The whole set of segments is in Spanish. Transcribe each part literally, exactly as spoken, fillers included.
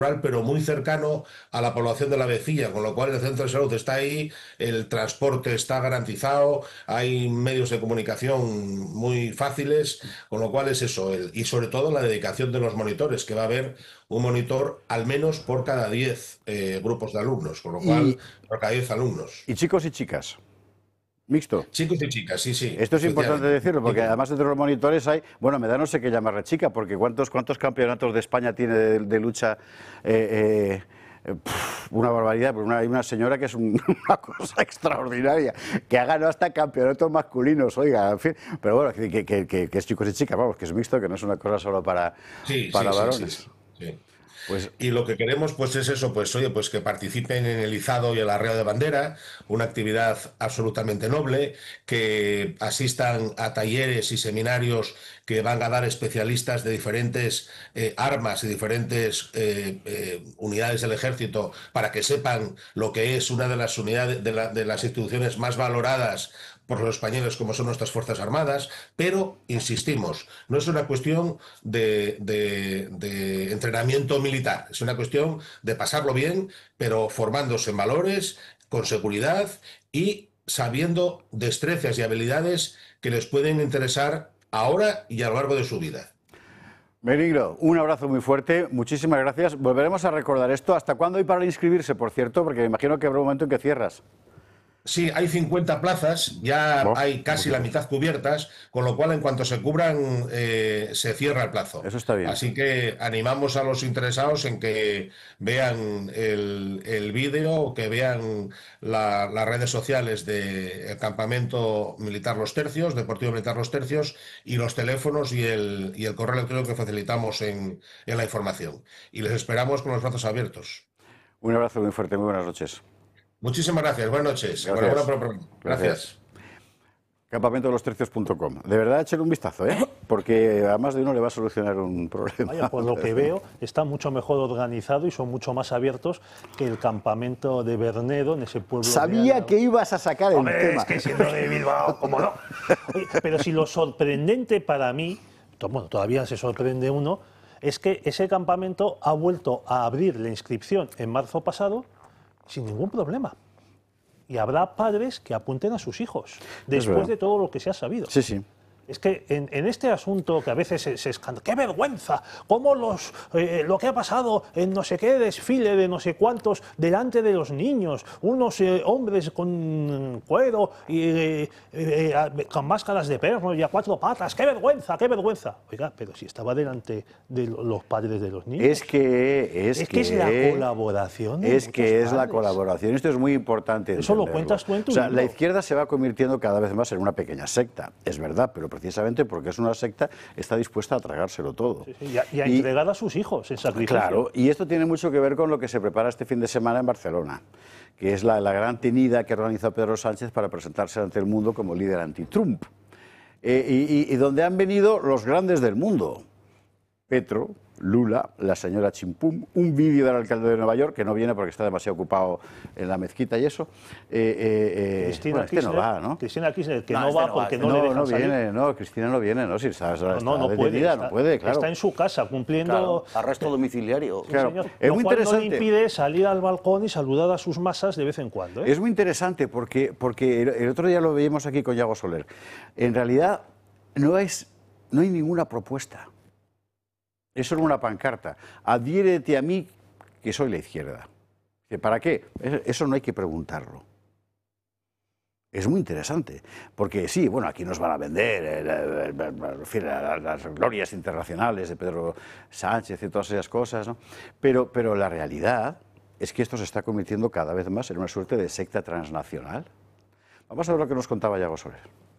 pero muy cercano a la población de la Vecilla, con lo cual el centro de salud está ahí, el transporte está garantizado, hay medios de comunicación muy fáciles, con lo cual es eso, el- y sobre todo la dedicación de los monitores, que va a haber un monitor al menos por cada diez eh, grupos de alumnos, con lo cual Y, por cada diez alumnos. y chicos y chicas, mixto. Chicos y chicas, sí, sí, Esto es importante efectivamente. decirlo, porque además entre los monitores hay, bueno, me da no sé qué llamarle chica, porque ¿cuántos, cuántos campeonatos de España tiene de, de lucha? Eh, eh, eh, pf, una barbaridad, pero una, hay una señora que es un- una cosa extraordinaria, que ha ganado hasta campeonatos masculinos, oiga, en fin, pero bueno, que, que- que- que- que es chicos y chicas, vamos, que es mixto, que no es una cosa solo para, Sí, para sí, sí, sí, varones. sí. Sí. Pues Y lo que queremos, pues, es eso, pues, oye, pues que participen en el izado y el arreo de bandera, una actividad absolutamente noble, que asistan a talleres y seminarios que van a dar especialistas de diferentes eh, armas y diferentes eh, eh, unidades del ejército para que sepan lo que es una de las unidades de, la- de las instituciones más valoradas por los españoles como son nuestras Fuerzas Armadas, pero, insistimos, no es una cuestión de, de- de entrenamiento militar, es una cuestión de pasarlo bien, pero formándose en valores, con seguridad y sabiendo destrezas y habilidades que les pueden interesar ahora y a lo largo de su vida. Benigno, un abrazo muy fuerte, muchísimas gracias. Volveremos a recordar esto. ¿Hasta cuándo hay para inscribirse, por cierto? Porque me imagino que habrá un momento en que cierras. Sí, hay cincuenta plazas, ya Oh, hay casi la poquitas. mitad cubiertas, con lo cual en cuanto se cubran eh, se cierra el plazo. Eso está bien. Así que animamos a los interesados en que vean el, el vídeo, que vean la- las redes sociales del Campamento Militar Los Tercios, Deportivo Militar Los Tercios, y los teléfonos y el, y el correo electrónico que facilitamos en, en la información. Y les esperamos con los brazos abiertos. Un abrazo muy fuerte, muy buenas noches. Muchísimas gracias, buenas noches. Enhorabuena Gracias. por el programa. Gracias. Gracias. campamento de los tercios punto com. De verdad, échale un vistazo, ¿eh? Porque a más de uno le va a solucionar un problema. Vaya, por lo que veo, está mucho mejor organizado y son mucho más abiertos que el campamento de Bernedo en ese pueblo. Sabía de que ibas a sacar el Hombre, tema. es que siendo de Bilbao, ¿cómo no? Oye, pero si lo sorprendente para mí, to- bueno, todavía se sorprende uno, es que ese campamento ha vuelto a abrir la inscripción en marzo pasado sin ningún problema. Y habrá padres que apunten a sus hijos, después verdad. de todo lo que se ha sabido. Sí, sí. Es que en, en este asunto que a veces se, se escandaliza, ¡qué vergüenza! ¿Cómo los, eh, lo que ha pasado en no sé qué desfile de no sé cuántos delante de los niños? Unos eh, hombres con cuero y eh, eh, a- con máscaras de perro y a cuatro patas. ¡Qué vergüenza! ¡Qué vergüenza! Oiga, pero si estaba delante de lo- los padres de los niños. Es que es, Es que es la colaboración de es que muchos es la padres. colaboración. Esto es muy importante. Eso lo entenderlo. cuentas tú en tu O sea, libro. la izquierda se va convirtiendo cada vez más en una pequeña secta, es verdad, pero precisamente porque es una secta está dispuesta a tragárselo todo. Sí, sí, y a, y a Y- entregar a sus hijos en sacrificio. Claro, y esto tiene mucho que ver con lo que se prepara este fin de semana en Barcelona, que es la, la gran tenida que organizó Pedro Sánchez para presentarse ante el mundo como líder anti-Trump. Eh, y, y- y donde han venido los grandes del mundo. Petro, Lula, la señora Chimpum, un vídeo del alcalde de Nueva York, que no viene porque está demasiado ocupado en la mezquita y eso. Eh, eh, eh, Cristina bueno, este Kirchner, no va, ¿no? Cristina Kirchner, que No, no, este va no va, porque este no, no, le dejan no salir. viene, no, Cristina no viene, no, si está, está No, no, no puede, detenida, está, no puede, claro. está en su casa cumpliendo. Claro, arresto domiciliario. Sí, Claro, señor. es Lo muy cual no le interesante. impide salir al balcón y saludar a sus masas de vez en cuando. ¿eh? Es muy interesante porque, porque el, el otro día lo veíamos aquí con Yago Soler. En realidad no, es, no hay ninguna propuesta. Es solo una pancarta. Adhiérete a mí que soy la izquierda. ¿Para qué? Eso no hay que preguntarlo. Es muy interesante, porque sí, bueno, aquí nos van a vender eh, eh, me refiero a las glorias internacionales de Pedro Sánchez y todas esas cosas, ¿no? Pero, pero la realidad es que esto se está convirtiendo cada vez más en una suerte de secta transnacional. Vamos a ver lo que nos contaba Yago Soler.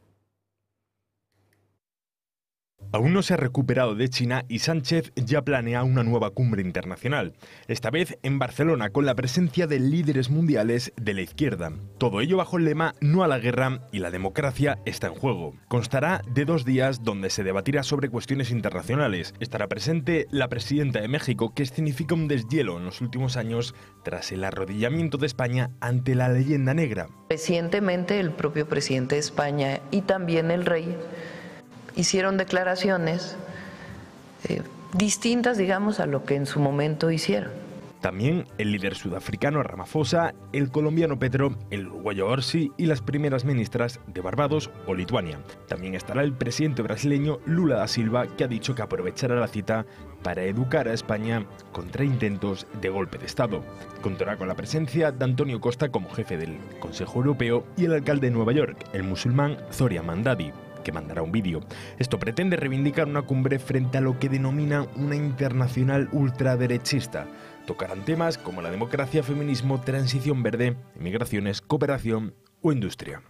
Aún no se ha recuperado de China y Sánchez ya planea una nueva cumbre internacional, esta vez en Barcelona con la presencia de líderes mundiales de la izquierda. Todo ello bajo el lema "No a la guerra" y "La democracia está en juego". Constará de dos días donde se debatirá sobre cuestiones internacionales. Estará presente la presidenta de México, que escenifica un deshielo en los últimos años tras el arrodillamiento de España ante la leyenda negra. Recientemente el propio presidente de España y también el rey hicieron declaraciones eh, distintas, digamos, a lo que en su momento hicieron. También el líder sudafricano Ramaphosa, el colombiano Petro, el uruguayo Orsi y las primeras ministras de Barbados o Lituania. También estará el presidente brasileño Lula da Silva, que ha dicho que aprovechará la cita para educar a España contra intentos de golpe de Estado. Contará con la presencia de Antonio Costa como jefe del Consejo Europeo y el alcalde de Nueva York, el musulmán Zoria Mandadi, que mandará un vídeo. Esto pretende reivindicar una cumbre frente a lo que denomina una internacional ultraderechista. Tocarán temas como la democracia, feminismo, transición verde, migraciones, cooperación o industria.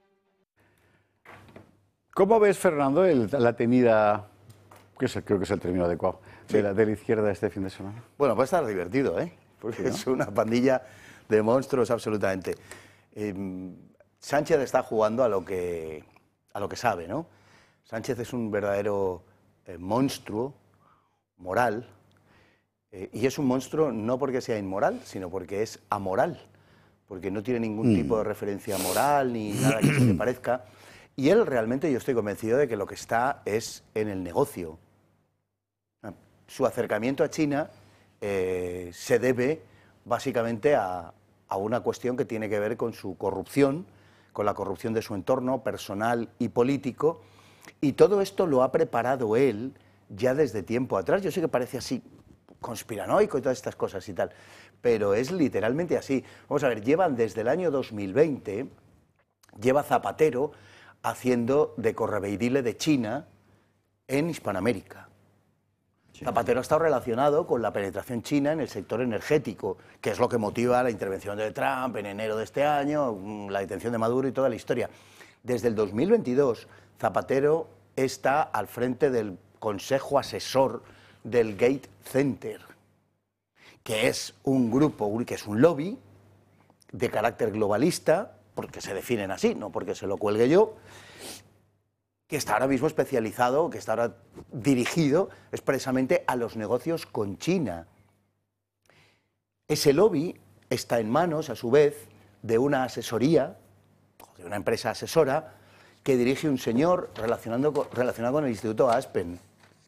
¿Cómo ves, Fernando, el, la tenida, que es el, creo que es el término adecuado, de, la, de la izquierda este fin de semana? Bueno, va a estar divertido, ¿eh? Porque ¿sí, no? Es una pandilla de monstruos absolutamente. Eh, Sánchez está jugando a lo que, a lo que sabe, ¿no? Sánchez es un verdadero eh, monstruo moral. Eh, y es un monstruo no porque sea inmoral, sino porque es amoral, porque no tiene ningún mm. tipo de referencia moral ni nada que se le parezca. Y él realmente, yo estoy convencido de que lo que está es en el negocio. Su acercamiento a China eh, se debe básicamente a, a una cuestión que tiene que ver con su corrupción, con la corrupción de su entorno personal y político, y todo esto lo ha preparado él ya desde tiempo atrás. Yo sé que parece así conspiranoico y todas estas cosas y tal, pero es literalmente así. Vamos a ver, llevan desde el año dos mil veinte, lleva Zapatero haciendo de correveidile de China en Hispanoamérica. Sí. Zapatero ha estado relacionado con la penetración china en el sector energético, que es lo que motiva la intervención de Trump en enero de este año, la detención de Maduro y toda la historia. Desde el dos mil veintidós, Zapatero está al frente del Consejo Asesor del Gates Center, que es un grupo, que es un lobby de carácter globalista, porque se definen así, no porque se lo cuelgue yo, que está ahora mismo especializado, que está ahora dirigido expresamente a los negocios con China. Ese lobby está en manos, a su vez, de una asesoría, de una empresa asesora, que dirige un señor relacionado con, relacionado con el Instituto Aspen.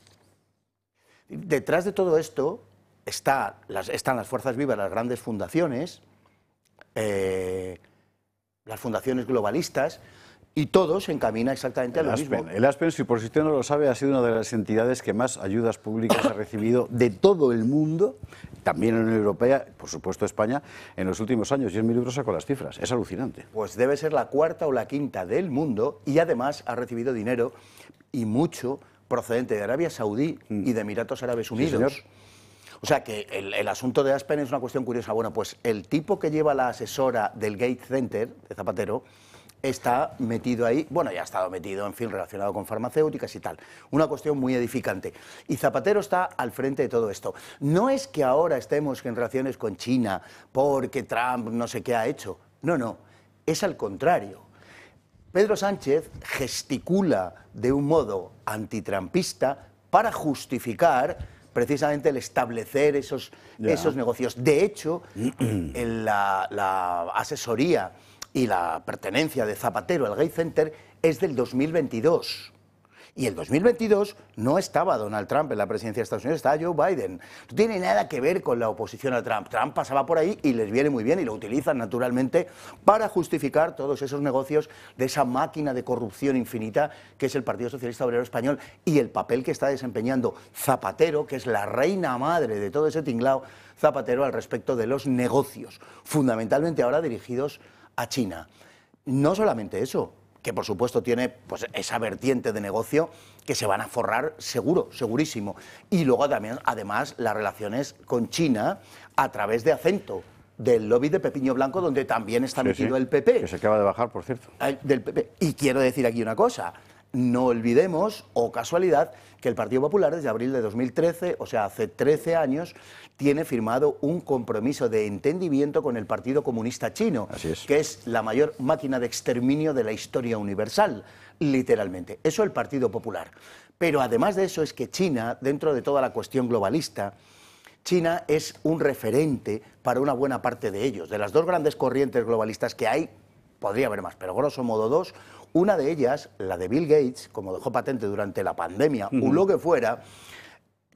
Detrás de todo esto está las, están las fuerzas vivas, las grandes fundaciones, eh, las fundaciones globalistas, y todo se encamina exactamente a lo mismo. El Aspen, si por si usted no lo sabe, ha sido una de las entidades que más ayudas públicas ha recibido de todo el mundo, también en la Unión Europea, por supuesto España, en los últimos años. Y es mi libro saco las cifras, es alucinante. Pues debe ser la cuarta o la quinta del mundo, y además ha recibido dinero, y mucho, procedente de Arabia Saudí y de Emiratos Árabes Unidos. Sí, o sea que el, el asunto de Aspen es una cuestión curiosa. Bueno, pues el tipo que lleva la asesora del Gates Center, de Zapatero, está metido ahí, bueno, ya ha estado metido, en fin, relacionado con farmacéuticas y tal. Una cuestión muy edificante. Y Zapatero está al frente de todo esto. No es que ahora estemos en relaciones con China porque Trump no sé qué ha hecho. No, no, es al contrario. Pedro Sánchez gesticula de un modo antitrumpista para justificar precisamente el establecer esos, esos negocios. De hecho, en la, la asesoría y la pertenencia de Zapatero al Gates Center es del dos mil veintidós. Y el dos mil veintidós no estaba Donald Trump en la presidencia de Estados Unidos, estaba Joe Biden. No tiene nada que ver con la oposición a Trump. Trump pasaba por ahí y les viene muy bien y lo utilizan naturalmente para justificar todos esos negocios de esa máquina de corrupción infinita que es el Partido Socialista Obrero Español y el papel que está desempeñando Zapatero, que es la reina madre de todo ese tinglao, Zapatero al respecto de los negocios, fundamentalmente ahora dirigidos a China. No solamente eso, que por supuesto tiene pues, esa vertiente de negocio que se van a forrar seguro, segurísimo. Y luego también, además, las relaciones con China a través de Acento, del lobby de Pepiño Blanco, donde también está sí, metido sí, el P P. Que se acaba de bajar, por cierto. Del P P. Y quiero decir aquí una cosa. No olvidemos, o casualidad, que el Partido Popular desde abril de dos mil trece, o sea, hace trece años, tiene firmado un compromiso de entendimiento con el Partido Comunista Chino, Así es. que es la mayor máquina de exterminio de la historia universal, literalmente. Eso el Partido Popular. Pero además de eso es que China, dentro de toda la cuestión globalista, China es un referente para una buena parte de ellos. De las dos grandes corrientes globalistas que hay, podría haber más, pero grosso modo dos. Una de ellas, la de Bill Gates, como dejó patente durante la pandemia, uh-huh. o lo que fuera,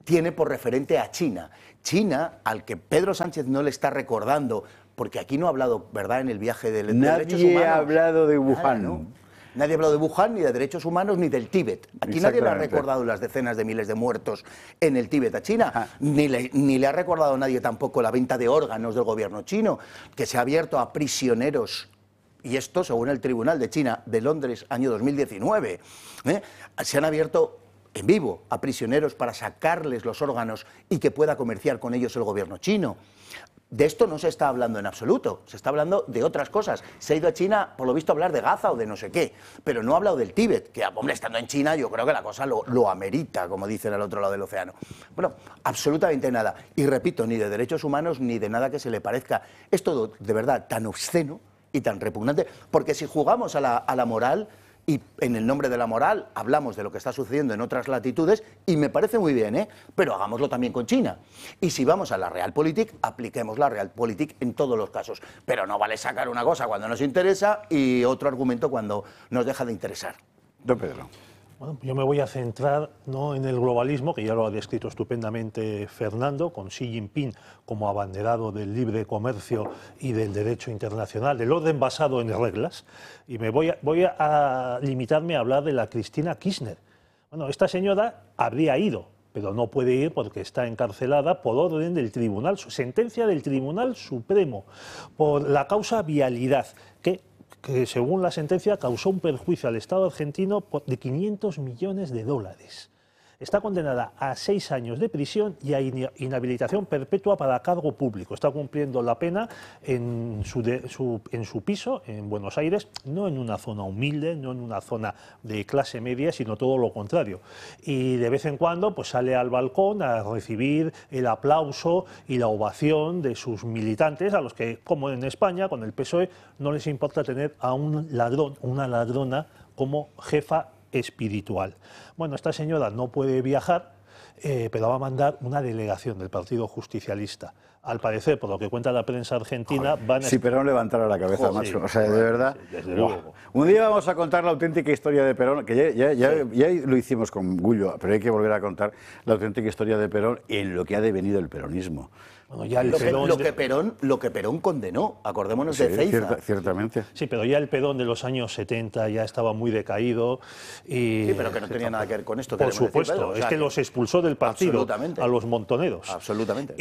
tiene por referente a China. China, al que Pedro Sánchez no le está recordando, porque aquí no ha hablado, ¿verdad?, en el viaje de, de derechos humanos. Nadie ha hablado de Wuhan. Nada, ¿no? Nadie ha hablado de Wuhan, ni de derechos humanos, ni del Tíbet. Aquí nadie le ha recordado las decenas de miles de muertos en el Tíbet a China, ni le, ni le ha recordado a nadie tampoco la venta de órganos del gobierno chino, que se ha abierto a prisioneros, y esto según el Tribunal de China de Londres, año dos mil diecinueve. ¿eh? Se han abierto en vivo a prisioneros para sacarles los órganos y que pueda comerciar con ellos el gobierno chino. De esto no se está hablando en absoluto, se está hablando de otras cosas. Se ha ido a China, por lo visto, a hablar de Gaza o de no sé qué, pero no ha hablado del Tíbet, que, hombre, estando en China yo creo que la cosa lo, lo amerita, como dicen al otro lado del océano. Bueno, absolutamente nada. Y repito, ni de derechos humanos ni de nada que se le parezca. Es todo, de verdad, tan obsceno y tan repugnante, porque si jugamos a la, a la moral, y en el nombre de la moral hablamos de lo que está sucediendo en otras latitudes, y me parece muy bien, ¿eh? Pero hagámoslo también con China. Y si vamos a la Realpolitik, apliquemos la Realpolitik en todos los casos. Pero no vale sacar una cosa cuando nos interesa y otro argumento cuando nos deja de interesar. Don Pedro. Bueno, yo me voy a centrar no en el globalismo, que ya lo ha descrito estupendamente Fernando, con Xi Jinping como abanderado del libre comercio y del derecho internacional, del orden basado en reglas, y me voy a, voy a limitarme a hablar de la Cristina Kirchner. Bueno, esta señora habría ido, pero no puede ir porque está encarcelada por orden del Tribunal, sentencia del Tribunal Supremo, por la causa vialidad, que que según la sentencia causó un perjuicio al Estado argentino de quinientos millones de dólares. Está condenada a seis años de prisión y a inhabilitación perpetua para cargo público. Está cumpliendo la pena en su, de, su, en su piso, en Buenos Aires, no en una zona humilde, no en una zona de clase media, sino todo lo contrario. Y de vez en cuando pues, sale al balcón a recibir el aplauso y la ovación de sus militantes, a los que, como en España, con el P S O E, no les importa tener a un ladrón, una ladrona como jefa espiritual. Bueno, esta señora no puede viajar, eh, pero va a mandar una delegación del Partido Justicialista. Al parecer, por lo que cuenta la prensa argentina, Joder, van a... Sí, pero no levantara la cabeza, Joder, macho. sí, o sea, de verdad. Sí, desde luego. Un día vamos a contar la auténtica historia de Perón, que ya, ya, ya, ya lo hicimos con Gullo, pero hay que volver a contar la auténtica historia de Perón en lo que ha devenido el peronismo. Bueno, ya el lo, que, Perón lo, de... que Perón, lo que Perón condenó, acordémonos Sí, de Ezeiza. cierta, ciertamente. Sí, pero ya el Perón de los años setenta ya estaba muy decaído. Y... Sí, pero que no tenía nada que ver con esto. Por supuesto, decir, Pedro, o sea, es que los expulsó del partido a los montoneros. Absolutamente.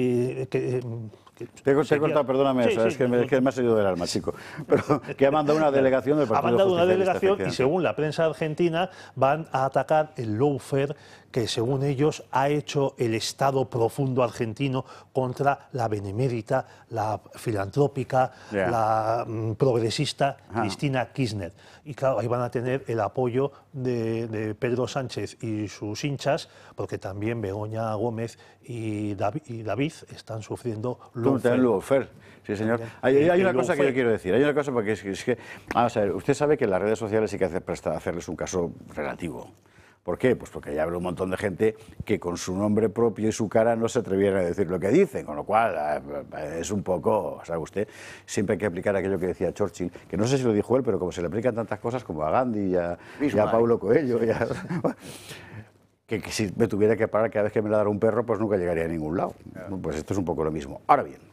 Y que, que Te, te he sería... cortado, perdóname, sí, o sea, sí, es, que me, es que me ha salido del alma, chico. Pero que ha mandado una delegación del Partido Ha mandado una Justicialista, delegación y según la prensa argentina van a atacar el lawfare que según ellos ha hecho el Estado profundo argentino contra la benemérita, la filantrópica, yeah. la mm, progresista Ajá. Cristina Kirchner. Y claro, ahí van a tener el apoyo de, de Pedro Sánchez y sus hinchas, porque también Begoña Gómez y David, y David están sufriendo lawfare. lawfare. Sí, señor. Hay, hay una cosa que yo quiero decir. Hay una cosa porque es que, es que vamos a ver, usted sabe que en las redes sociales sí que hace presta hacerles un caso relativo. ¿Por qué? Pues porque ya habla un montón de gente que con su nombre propio y su cara no se atreviera a decir lo que dicen, con lo cual es un poco, ¿sabe usted? Siempre hay que aplicar aquello que decía Churchill, que no sé si lo dijo él, pero como se le aplican tantas cosas como a Gandhi y a, y a Paulo Coelho, y a, que, que si me tuviera que parar cada vez que me ladrara un perro, pues nunca llegaría a ningún lado. Pues esto es un poco lo mismo. Ahora bien,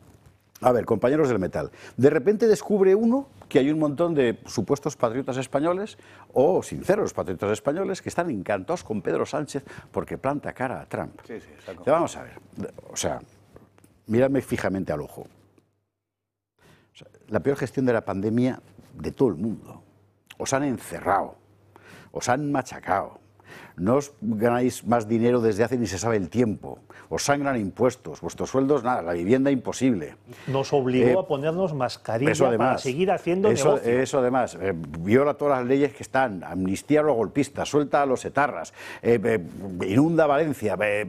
a ver, compañeros del metal, de repente descubre uno que hay un montón de supuestos patriotas españoles o sinceros patriotas españoles que están encantados con Pedro Sánchez porque planta cara a Trump. Sí, sí, exacto. Vamos a ver, o sea, mírame fijamente al ojo. O sea, la peor gestión de la pandemia de todo el mundo. Os han encerrado, os han machacado. No os ganáis más dinero desde hace ni se sabe el tiempo. Os sangran impuestos, vuestros sueldos, nada, la vivienda imposible. Nos obligó eh, a ponernos mascarilla además, para seguir haciendo eso, negocio. Eso además, eh, viola todas las leyes que están, amnistía a los golpistas, suelta a los etarras, eh, eh, inunda Valencia, eh,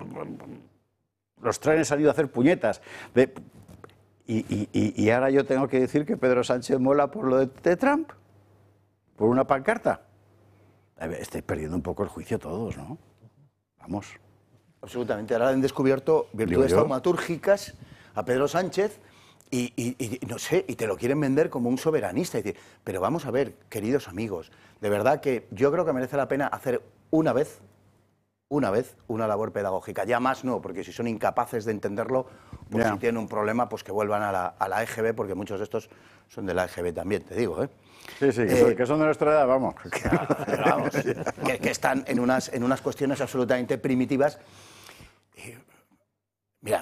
los trenes han ido a hacer puñetas. Eh, y, y, y ahora yo tengo que decir que Pedro Sánchez mola por lo de, de Trump, por una pancarta. Estáis perdiendo un poco el juicio todos, ¿no? Vamos. Absolutamente. Ahora han descubierto virtudes taumatúrgicas a Pedro Sánchez y, y, y, no sé, y te lo quieren vender como un soberanista. Y decir, pero vamos a ver, queridos amigos, de verdad que yo creo que merece la pena hacer una vez una vez una labor pedagógica. Ya más no, porque si son incapaces de entenderlo, pues Ya. si tienen un problema, pues que vuelvan a la, a la E G B, porque muchos de estos son de la E G B también, te digo, ¿eh? Sí, sí, que, Eh, son, que son de nuestra edad, vamos. Pero vamos, que, que están en unas, en unas cuestiones absolutamente primitivas. Eh, Mirad,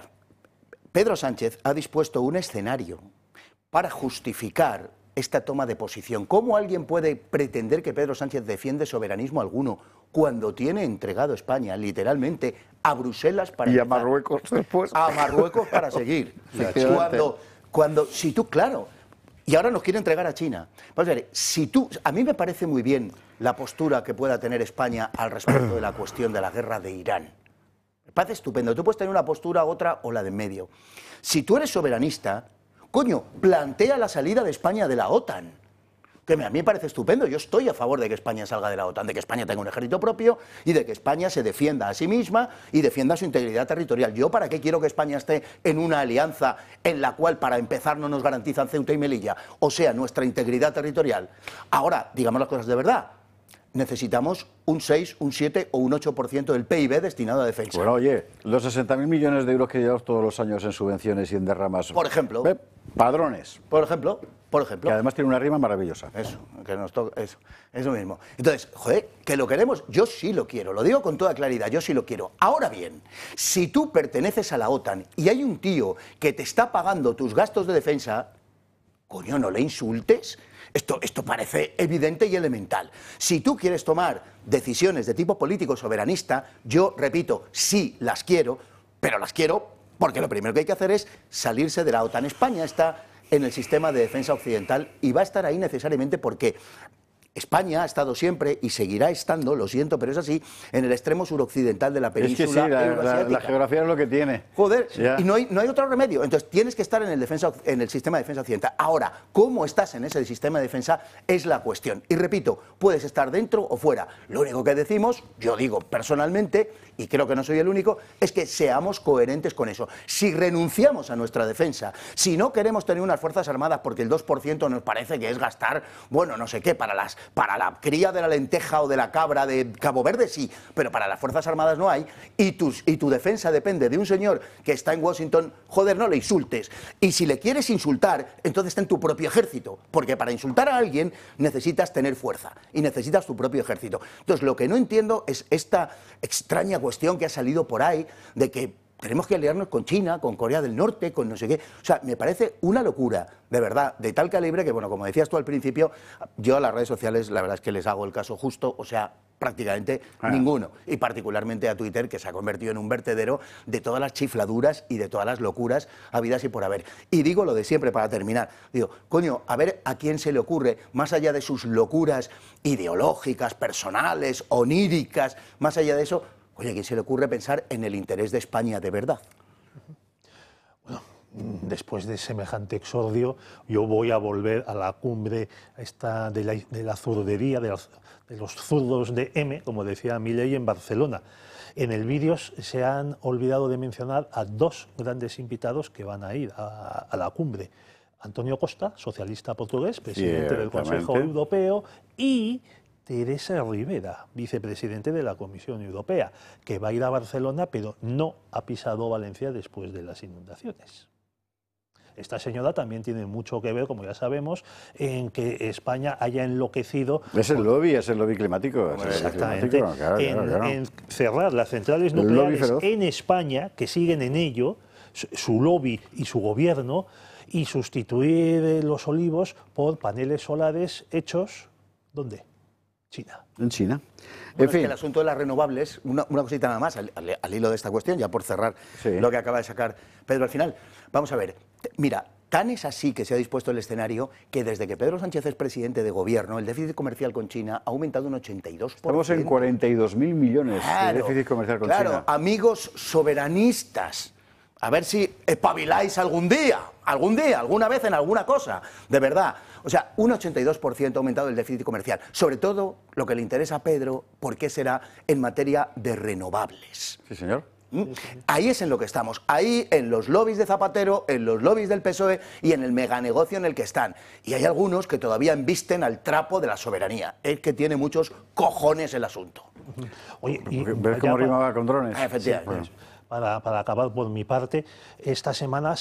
Pedro Sánchez ha dispuesto un escenario para justificar esta toma de posición. ¿Cómo alguien puede pretender que Pedro Sánchez defiende soberanismo alguno cuando tiene entregado España, literalmente, a Bruselas para Y a empezar? Marruecos después. A Marruecos para seguir. Efectivamente. Cuando, cuando, si tú, claro, y ahora nos quiere entregar a China. Vamos a ver, si tú, a mí me parece muy bien la postura que pueda tener España al respecto de la cuestión de la guerra de Irán. Me parece estupendo. Tú puedes tener una postura, otra o la de en medio. Si tú eres soberanista, coño, plantea la salida de España de la OTAN. Que a mí me parece estupendo. Yo estoy a favor de que España salga de la OTAN, de que España tenga un ejército propio y de que España se defienda a sí misma y defienda su integridad territorial. ¿Yo para qué quiero que España esté en una alianza en la cual, para empezar, no nos garantizan Ceuta y Melilla? O sea, nuestra integridad territorial. Ahora, digamos las cosas de verdad. Necesitamos un seis, un siete o un ocho por ciento del P I B destinado a defensa. Bueno, oye, los sesenta mil millones de euros que llevamos todos los años en subvenciones y en derramas. Por ejemplo. ¿Eh? Padrones. Por ejemplo, por ejemplo. Que además tiene una rima maravillosa. Eso, que nos toca, eso, es lo mismo. Entonces, joder, que lo queremos, yo sí lo quiero, lo digo con toda claridad, yo sí lo quiero. Ahora bien, si tú perteneces a la OTAN y hay un tío que te está pagando tus gastos de defensa, coño, no le insultes. Esto, esto parece evidente y elemental. Si tú quieres tomar decisiones de tipo político soberanista, yo repito, sí las quiero, pero las quiero porque lo primero que hay que hacer es salirse de la OTAN. España está en el sistema de defensa occidental y va a estar ahí necesariamente porque España ha estado siempre y seguirá estando, lo siento, pero es así, en el extremo suroccidental de la Es que península sí, la, la- euroasiática. la geografía es lo que tiene. Joder, Ya. y no hay, no hay otro remedio. Entonces tienes que estar en el, defensa, en el sistema de defensa occidental. Ahora, ¿cómo estás en ese sistema de defensa? Es la cuestión. Y repito, puedes estar dentro o fuera. Lo único que decimos, yo digo personalmente, y creo que no soy el único, es que seamos coherentes con eso. Si renunciamos a nuestra defensa, si no queremos tener unas fuerzas armadas porque el dos por ciento nos parece que es gastar, bueno, no sé qué, para, las, para la cría de la lenteja o de la cabra de Cabo Verde, sí, pero para las fuerzas armadas no hay, y, tus, y tu defensa depende de un señor que está en Washington, joder, no le insultes. Y si le quieres insultar, entonces está en tu propio ejército, porque para insultar a alguien necesitas tener fuerza y necesitas tu propio ejército. Entonces, lo que no entiendo es esta extraña cuestión que ha salido por ahí de que tenemos que aliarnos con China, con Corea del Norte, con no sé qué. O sea, me parece una locura, de verdad, de tal calibre que, bueno, como decías tú al principio, yo a las redes sociales la verdad es que les hago el caso justo, o sea, prácticamente Ah. ninguno. Y particularmente a Twitter, que se ha convertido en un vertedero de todas las chifladuras y de todas las locuras habidas y por haber. Y digo lo de siempre para terminar. Digo, coño, a ver a quién se le ocurre, más allá de sus locuras ideológicas, personales, oníricas, más allá de eso, oye, ¿a quién se le ocurre pensar en el interés de España de verdad? Después de semejante exordio, yo voy a volver a la cumbre esta de, la, de la zurdería, de, las, de los zurdos de M, como decía Milei, en Barcelona. En el vídeo se han olvidado de mencionar a dos grandes invitados que van a ir a, a la cumbre. Antonio Costa, socialista portugués, presidente del Consejo Europeo, y Teresa Rivera, vicepresidente de la Comisión Europea, que va a ir a Barcelona, pero no ha pisado Valencia después de las inundaciones. Esta señora también tiene mucho que ver, como ya sabemos, en que España haya enloquecido. Es el lobby, es el lobby climático. Es el Exactamente. climático, claro, en, claro, claro. en cerrar las centrales El lobby nucleares feroz. en España, que siguen en ello, su, su lobby y su gobierno, y sustituir eh, los olivos por paneles solares hechos, ¿dónde? China. En China. Bueno, En es que fin. el asunto de las renovables, una, una cosita nada más, al, al- al hilo de esta cuestión, ya por cerrar Sí. lo que acaba de sacar Pedro al final. Vamos a ver, t- mira, tan es así que se ha dispuesto el escenario que desde que Pedro Sánchez es presidente de gobierno, el déficit comercial con China ha aumentado un ochenta y dos por ciento. Estamos en cuarenta y dos mil millones Claro, de déficit comercial con claro, China. amigos soberanistas, a ver si espabiláis algún día, algún día, alguna vez en alguna cosa, de verdad. O sea, un ochenta y dos por ciento ha aumentado el déficit comercial. Sobre todo, lo que le interesa a Pedro, ¿por qué será en materia de renovables? Sí, señor. ¿Mm? Ahí es en lo que estamos, ahí en los lobbies de Zapatero, en los lobbies del P S O E y en el meganegocio en el que están. Y hay algunos que todavía embisten al trapo de la soberanía. Es que tiene muchos cojones el asunto. Oye, y ¿Ves cómo rimaba con drones? Ah, efectivamente. Sí, bueno. Para, para acabar por mi parte, esta semana